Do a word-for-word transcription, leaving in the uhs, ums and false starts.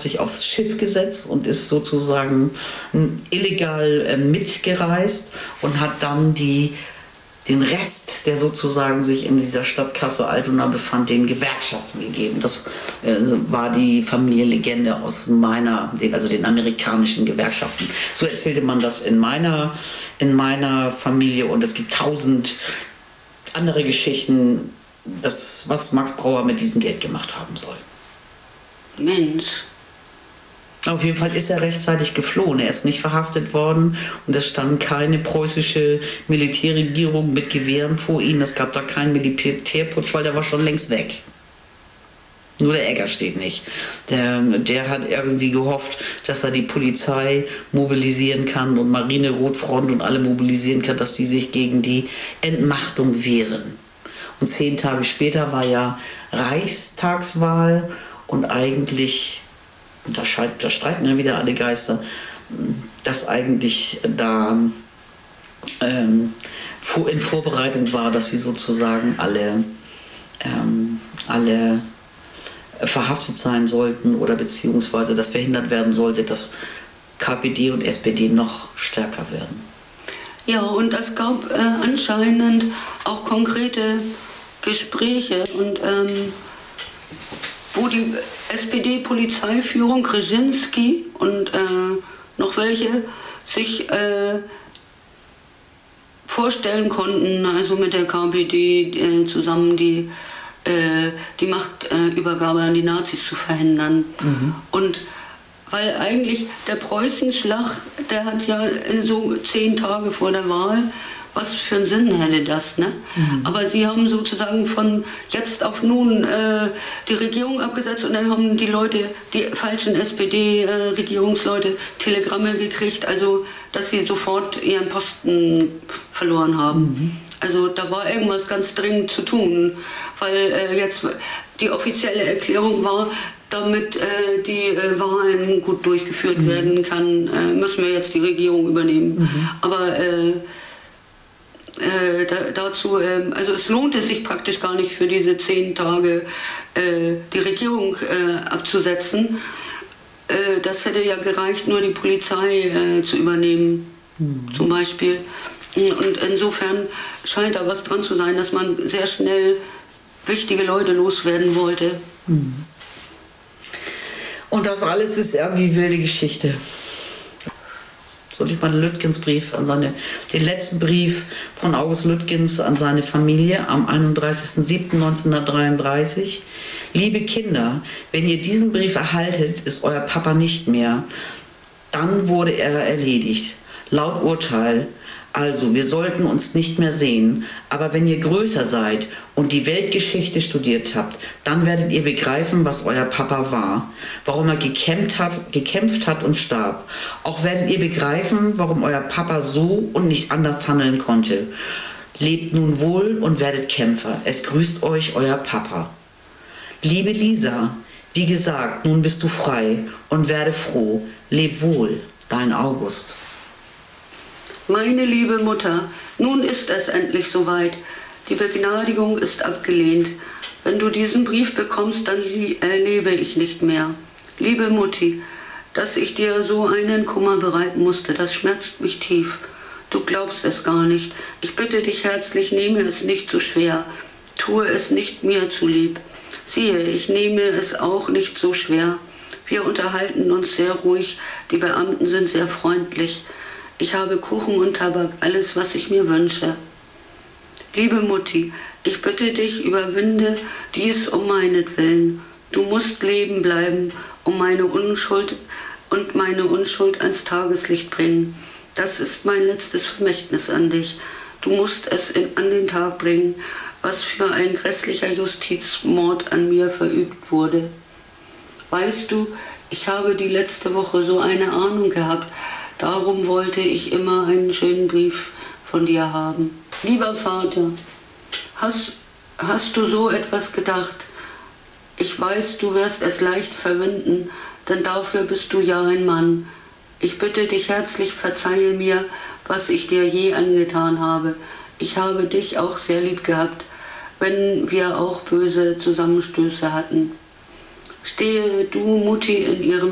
sich aufs Schiff gesetzt und ist sozusagen illegal äh, mitgereist und hat dann die, den Rest, der sozusagen sich in dieser Stadtkasse Altona befand, den Gewerkschaften gegeben. Das äh, war die Familienlegende aus meiner, also den amerikanischen Gewerkschaften. So erzählte man das in meiner, in meiner Familie, und es gibt tausend andere Geschichten, das, was Max Brauer mit diesem Geld gemacht haben soll. Mensch. Auf jeden Fall ist er rechtzeitig geflohen. Er ist nicht verhaftet worden und es stand keine preußische Militärregierung mit Gewehren vor ihm. Es gab da keinen Militärputsch, weil der war schon längst weg. Nur der Egger steht nicht. Der, der hat irgendwie gehofft, dass er die Polizei mobilisieren kann und Marine, Rotfront und alle mobilisieren kann, dass die sich gegen die Entmachtung wehren. Und zehn Tage später war ja Reichstagswahl und eigentlich, und da, da streiten ja wieder alle Geister, dass eigentlich da ähm, in Vorbereitung war, dass sie sozusagen alle, ähm, alle verhaftet sein sollten oder beziehungsweise dass verhindert werden sollte, dass K P D und S P D noch stärker werden. Ja, und es gab äh, anscheinend auch konkrete Gespräche, und ähm, wo die S P D-Polizeiführung Krzezinski und äh, noch welche sich äh, vorstellen konnten, also mit der K P D äh, zusammen die, äh, die Machtübergabe äh, an die Nazis zu verhindern. Mhm. Und weil eigentlich der Preußenschlag, der hat ja so zehn Tage vor der Wahl, was für einen Sinn hätte das, ne? Mhm. Aber sie haben sozusagen von jetzt auf nun äh, die Regierung abgesetzt, und dann haben die Leute, die falschen S P D-Regierungsleute, äh, Telegramme gekriegt, also dass sie sofort ihren Posten verloren haben. Mhm. Also da war irgendwas ganz dringend zu tun, weil äh, jetzt die offizielle Erklärung war, damit äh, die äh, Wahlen gut durchgeführt mhm. werden kann, äh, müssen wir jetzt die Regierung übernehmen. Mhm. Aber äh, Äh, da, dazu, äh, also es lohnte sich praktisch gar nicht für diese zehn Tage äh, die Regierung äh, abzusetzen. Äh, das hätte ja gereicht, nur die Polizei äh, zu übernehmen, mhm. zum Beispiel. Und insofern scheint da was dran zu sein, dass man sehr schnell wichtige Leute loswerden wollte. Mhm. Und das alles ist irgendwie wilde Geschichte. Soll ich mal den Lütgens-Brief an seine, den letzten Brief von August Lütgens an seine Familie am einunddreißigsten siebten neunzehnhundertdreiunddreißig. Liebe Kinder, wenn ihr diesen Brief erhaltet, ist euer Papa nicht mehr. Dann wurde er erledigt. Laut Urteil. Also, wir sollten uns nicht mehr sehen, aber wenn ihr größer seid und die Weltgeschichte studiert habt, dann werdet ihr begreifen, was euer Papa war, warum er gekämpft hat, gekämpft hat und starb. Auch werdet ihr begreifen, warum euer Papa so und nicht anders handeln konnte. Lebt nun wohl und werdet Kämpfer. Es grüßt euch euer Papa. Liebe Lisa, wie gesagt, nun bist du frei und werde froh. Leb wohl, dein August. Meine liebe Mutter, nun ist es endlich soweit. Die Begnadigung ist abgelehnt. Wenn du diesen Brief bekommst, dann lebe ich nicht mehr. Liebe Mutti, dass ich dir so einen Kummer bereiten musste, das schmerzt mich tief. Du glaubst es gar nicht. Ich bitte dich herzlich, nehme es nicht zu schwer. Tue es nicht mir zulieb. Siehe, ich nehme es auch nicht so schwer. Wir unterhalten uns sehr ruhig, die Beamten sind sehr freundlich. Ich habe Kuchen und Tabak, alles, was ich mir wünsche. Liebe Mutti, ich bitte dich, überwinde dies um meinetwillen. Du musst leben bleiben, um meine Unschuld und meine Unschuld ans Tageslicht bringen. Das ist mein letztes Vermächtnis an dich. Du musst es in, an den Tag bringen, was für ein grässlicher Justizmord an mir verübt wurde. Weißt du, ich habe die letzte Woche so eine Ahnung gehabt. Darum wollte ich immer einen schönen Brief von dir haben. Lieber Vater, hast, hast du so etwas gedacht? Ich weiß, du wirst es leicht verwinden, denn dafür bist du ja ein Mann. Ich bitte dich herzlich, verzeihe mir, was ich dir je angetan habe. Ich habe dich auch sehr lieb gehabt, wenn wir auch böse Zusammenstöße hatten. Stehe du, Mutti, in ihrem